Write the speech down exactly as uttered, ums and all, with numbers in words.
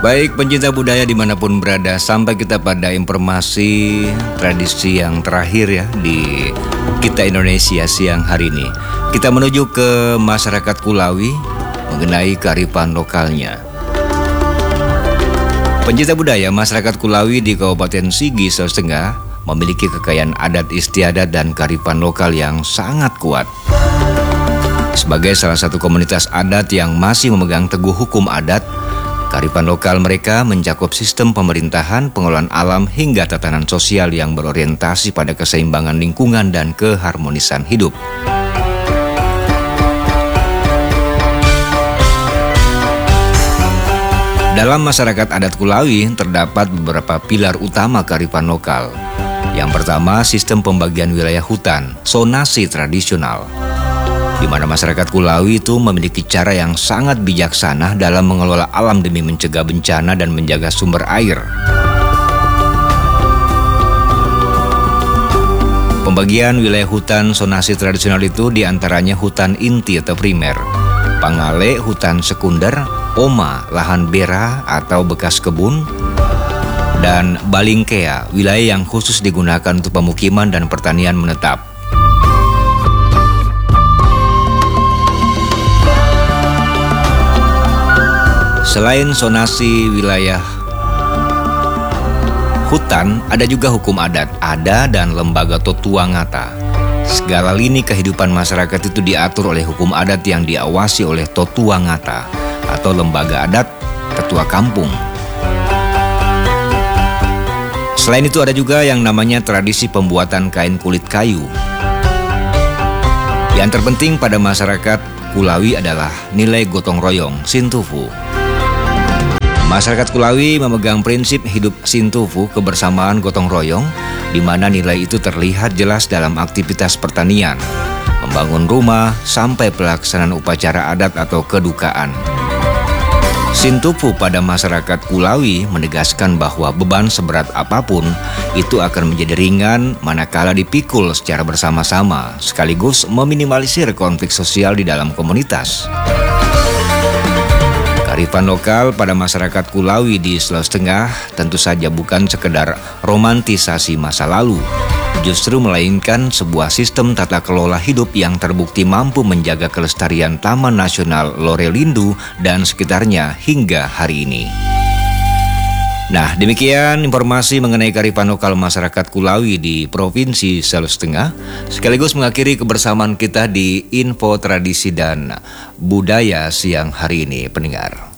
Baik pencinta budaya dimanapun berada, sampai kita pada informasi tradisi yang terakhir ya di Kita Indonesia siang hari ini. Kita menuju ke masyarakat Kulawi mengenai kearifan lokalnya. Pencinta budaya, masyarakat Kulawi di Kabupaten Sigi, Sulawesi Tengah memiliki kekayaan adat istiadat dan kearifan lokal yang sangat kuat. Sebagai salah satu komunitas adat yang masih memegang teguh hukum adat, kearifan lokal mereka mencakup sistem pemerintahan, pengelolaan alam, hingga tatanan sosial yang berorientasi pada keseimbangan lingkungan dan keharmonisan hidup. Dalam masyarakat adat Kulawi terdapat beberapa pilar utama kearifan lokal. Yang pertama, sistem pembagian wilayah hutan, zonasi tradisional, di mana masyarakat Kulawi itu memiliki cara yang sangat bijaksana dalam mengelola alam demi mencegah bencana dan menjaga sumber air. Pembagian wilayah hutan zonasi tradisional itu diantaranya hutan inti atau primer, pangale hutan sekunder, oma lahan bera atau bekas kebun, dan balingkea wilayah yang khusus digunakan untuk pemukiman dan pertanian menetap. Selain zonasi wilayah hutan, ada juga hukum adat, ada dan lembaga totua ngata. Segala lini kehidupan masyarakat itu diatur oleh hukum adat yang diawasi oleh totua ngata atau lembaga adat tetua kampung. Selain itu ada juga yang namanya tradisi pembuatan kain kulit kayu. Yang terpenting pada masyarakat Kulawi adalah nilai gotong royong, sintufu. Masyarakat Kulawi memegang prinsip hidup sintufu, kebersamaan gotong royong, di mana nilai itu terlihat jelas dalam aktivitas pertanian, membangun rumah, sampai pelaksanaan upacara adat atau kedukaan. Sintufu pada masyarakat Kulawi menegaskan bahwa beban seberat apapun itu akan menjadi ringan manakala dipikul secara bersama-sama, sekaligus meminimalisir konflik sosial di dalam komunitas. Kearifan lokal pada masyarakat Kulawi di Sulawesi Tengah tentu saja bukan sekedar romantisasi masa lalu, justru melainkan sebuah sistem tata kelola hidup yang terbukti mampu menjaga kelestarian Taman Nasional Lorelindu dan sekitarnya hingga hari ini. Nah, demikian informasi mengenai kearifan lokal masyarakat Kulawi di Provinsi Sulawesi Tengah, sekaligus mengakhiri kebersamaan kita di Info Tradisi dan Budaya siang hari ini, pendengar.